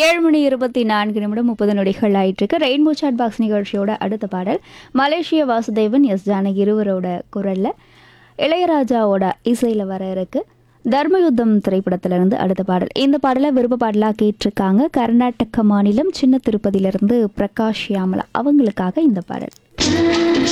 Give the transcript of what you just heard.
7:24 ஆயிட்டிருக்கு. Rainbow chat box நிகழ்ச்சியோட அடுத்த பாடல் மலேசிய வாசுதேவன் எஸ் ஜானகி இருவரோட குரல்ல இளையராஜாவோட இசையில் வர இருக்கு. தர்மயுத்தம் திரைப்படத்திலிருந்து அடுத்த பாடல். இந்த பாடலை விருப்ப பாடலாக கேட்டிருக்காங்க கர்நாடக மாநிலம் சின்ன திருப்பதியிலிருந்து பிரகாஷ் யாமலா. அவங்களுக்காக இந்த பாடல்.